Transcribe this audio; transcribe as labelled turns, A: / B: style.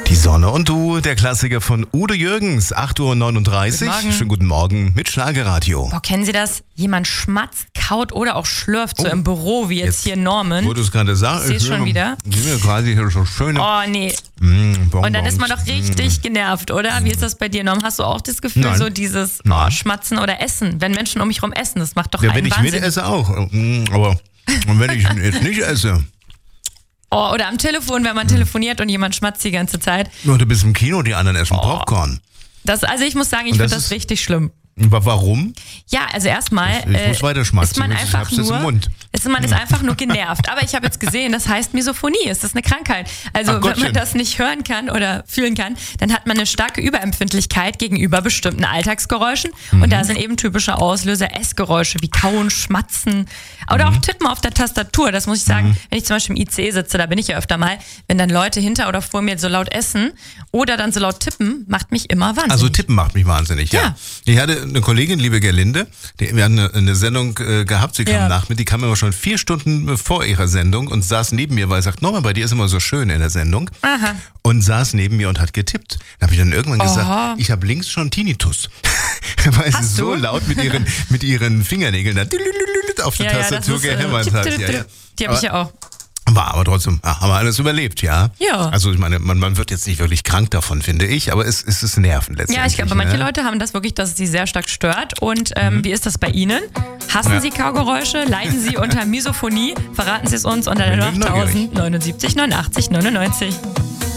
A: Die Sonne und du, der Klassiker von Udo Jürgens, 8:39 Uhr.
B: Guten Morgen.
A: Schönen guten Morgen mit Schlagerradio.
B: Boah, kennen Sie das? Jemand schmatzt, kaut oder auch schlürft so im Büro, wie jetzt hier Norman.
A: Wo du es gerade sagst.
B: Ich seh's schon wieder.
A: Die mir quasi hier so schöne
B: Oh, nee.
A: Bonbons.
B: Und dann ist man doch richtig genervt, oder? Wie ist das bei dir, Norman? Hast du auch das Gefühl,
A: Nein.
B: so dieses
A: Nein.
B: Schmatzen oder Essen? Wenn Menschen um mich rum essen, das macht doch
A: Ja,
B: einen
A: wenn ich
B: Wahnsinn.
A: mit esse auch. Aber und wenn ich jetzt nicht esse,
B: Oh, oder am Telefon, wenn man telefoniert und jemand schmatzt die ganze Zeit.
A: nur du bist im Kino, die anderen essen Popcorn.
B: Also ich muss sagen, ich
A: Und
B: finde
A: das
B: das
A: ist-
B: richtig schlimm.
A: Aber warum?
B: Ja, also erstmal
A: Ich muss weiter schmatzen,
B: ist man
A: sonst
B: einfach
A: hab's jetzt im
B: nur,
A: Mund.
B: man ist einfach nur genervt. Aber ich habe jetzt gesehen, das heißt Misophonie. Ist das eine Krankheit? Also
A: Ach
B: wenn
A: Gottchen.
B: man das nicht hören kann oder fühlen kann, dann hat man eine starke Überempfindlichkeit gegenüber bestimmten Alltagsgeräuschen. Und da sind eben typische Auslöser Essgeräusche wie Kauen, Schmatzen oder auch Tippen auf der Tastatur. Das muss ich sagen, wenn ich zum Beispiel im ICE sitze, da bin ich ja öfter mal, wenn dann Leute hinter oder vor mir so laut essen oder dann so laut tippen, macht mich immer wahnsinnig.
A: Also Tippen macht mich wahnsinnig, ja.
B: Ja.
A: Ich hatte eine Kollegin, liebe Gerlinde, wir hatten eine Sendung gehabt, sie kam
B: Ja.
A: nach mir, die kam immer schon 4 Stunden vor ihrer Sendung und saß neben mir, weil sie sagt, Norman, bei dir ist immer so schön in der Sendung.
B: Aha.
A: Und saß neben mir und hat getippt. Da habe ich dann irgendwann
B: Aha.
A: gesagt, ich habe links schon Tinnitus. Weil sie
B: Hast
A: so
B: du?
A: laut mit ihren Fingernägeln da auf die Tastatur gehämmert hat. Ja, ja.
B: Die habe ich ja auch.
A: War aber trotzdem, haben wir alles überlebt, ja?
B: Ja.
A: Also ich meine, man wird jetzt nicht wirklich krank davon, finde ich, aber es ist Nerven letztendlich.
B: Ja, ich glaube, manche
A: ne?
B: Leute haben das wirklich, dass es sie sehr stark stört. Und wie ist das bei Ihnen? Hassen
A: Ja.
B: Sie Kaugeräusche? Leiden Sie unter Misophonie? Verraten Sie es uns unter der
A: Bin neugierig.
B: 8000 79 89 99.